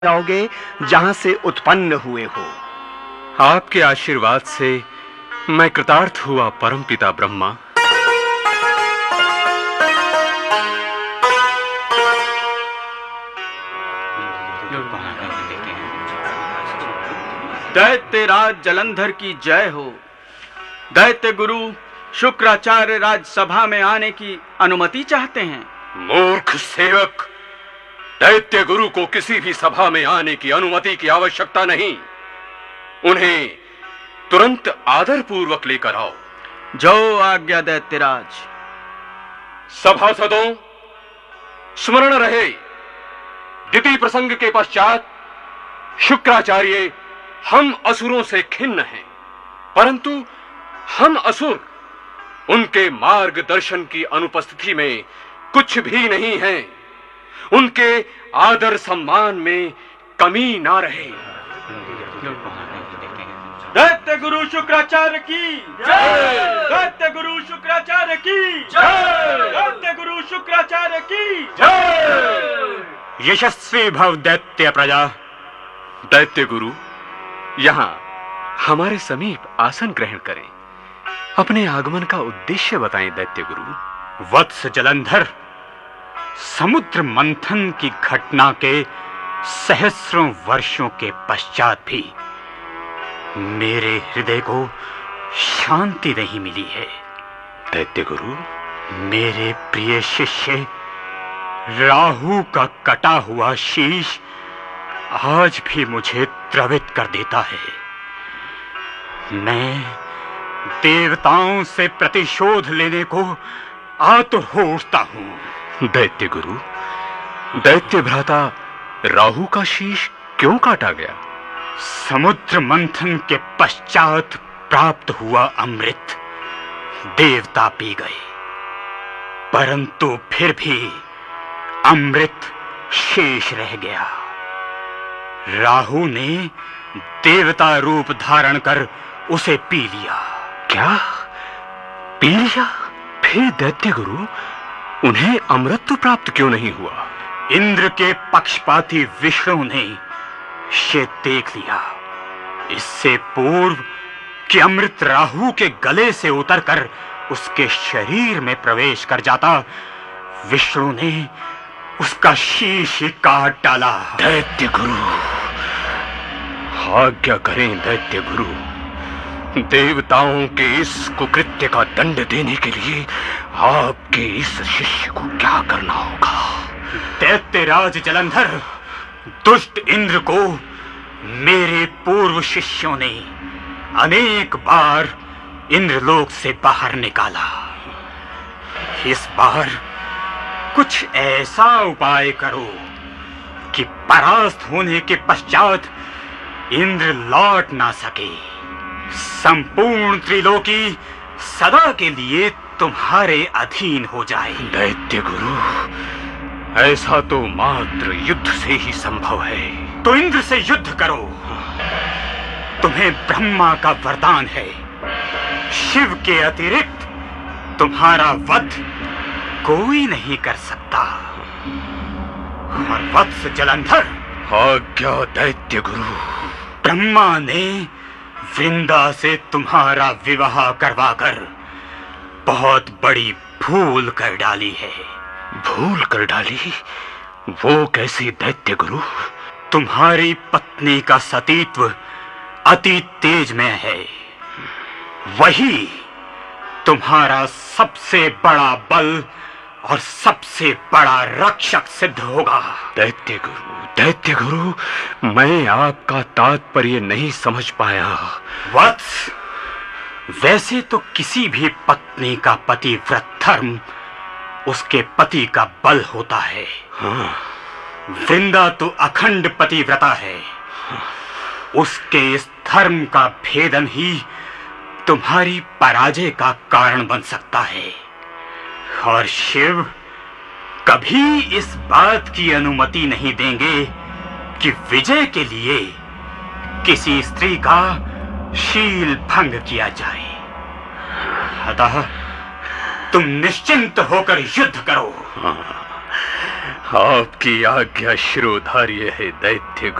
जाओगे जहां से उत्पन्न हुए हो। आपके आशीर्वाद से मैं कृतार्थ हुआ परमपिता ब्रह्मा। दैत्यराज जलंधर की जय हो। दैत्य गुरु शुक्राचार्य राजसभा में आने की अनुमति चाहते हैं। मूर्ख सेवक, दैत्य गुरु को किसी भी सभा में आने की अनुमति की आवश्यकता नहीं। उन्हें तुरंत आदर पूर्वक लेकर आओ। जो आज्ञा दैत्यराज। सभासदों, स्मरण रहे, द्वितीय प्रसंग के पश्चात शुक्राचार्य हम असुरों से खिन्न हैं, परंतु हम असुर उनके मार्गदर्शन की अनुपस्थिति में कुछ भी नहीं हैं। उनके आदर सम्मान में कमी ना रहे। दैत्य गुरु शुक्राचार्य की जय। दैत्य गुरु शुक्राचार्य की जय। दैत्य गुरु शुक्राचार्य की जय। यशस्वी भव दैत्य प्रजा। दैत्य गुरु यहां हमारे समीप आसन ग्रहण करें। अपने आगमन का उद्देश्य बताएं दैत्य गुरु। वत्स जलंधर, समुद्र मंथन की घटना के सहस्रों वर्षों के पश्चात भी मेरे हृदय को शांति नहीं मिली है। दैत्य गुरु, मेरे प्रिय शिष्य राहु का कटा हुआ शीश आज भी मुझे द्रवित कर देता है। मैं देवताओं से प्रतिशोध लेने को आतुर हो उठता हूं। दैत्य गुरु, दैत्य भ्राता राहु का शीश क्यों काटा गया? समुद्र मंथन के पश्चात प्राप्त हुआ अमृत देवता पी गए, परंतु फिर भी अमृत शेष रह गया। राहु ने देवता रूप धारण कर उसे पी लिया। क्या पी लिया? फिर दैत्य गुरु, उन्हें अमृत तो प्राप्त क्यों नहीं हुआ? इंद्र के पक्षपाती विष्णु ने ये देख लिया। इससे पूर्व कि अमृत राहु के गले से उतरकर उसके शरीर में प्रवेश कर जाता, विष्णु ने उसका शीश काट डाला। दैत्य गुरु, आज्ञा करें दैत्य गुरु। देवताओं के इस कुकृत्य का दंड देने के लिए आपके इस शिष्य को क्या करना होगा? दैत्यराज जलंधर, दुष्ट इंद्र को मेरे पूर्व शिष्यों ने अनेक बार इंद्रलोक से बाहर निकाला। इस बार कुछ ऐसा उपाय करो कि परास्त होने के पश्चात इंद्र लौट ना सके। संपूर्ण त्रिलोकी सदा के लिए तुम्हारे अधीन हो जाए। दैत्य गुरु, ऐसा तो मात्र युद्ध से ही संभव है। तो इंद्र से युद्ध करो। तुम्हें ब्रह्मा का वरदान है। शिव के अतिरिक्त तुम्हारा वध कोई नहीं कर सकता। और वत्स जलंधर, आज्ञा दैत्य गुरु। ब्रह्मा ने वृंदा से तुम्हारा विवाह करवाकर बहुत बड़ी भूल कर डाली है। भूल कर डाली? वो कैसी दैत्य गुरु? तुम्हारी पत्नी का सतीत्व अति तेजमय है। वही तुम्हारा सबसे बड़ा बल और सबसे बड़ा रक्षक सिद्ध होगा। दैत्य गुरु, मैं आपका तात्पर्य नहीं समझ पाया। वत्स, वैसे तो किसी भी पत्नी का पतिव्रत धर्म उसके पति का बल होता है। हाँ। वृंदा तो अखंड पतिव्रता है। उसके इस धर्म का भेदन ही तुम्हारी पराजय का कारण बन सकता है। और शिव कभी इस बात की अनुमति नहीं देंगे कि विजय के लिए किसी स्त्री का शील भंग किया जाए। अतः तुम निश्चिंत होकर युद्ध करो। आपकी आज्ञा शिरोधार्य है दैत्य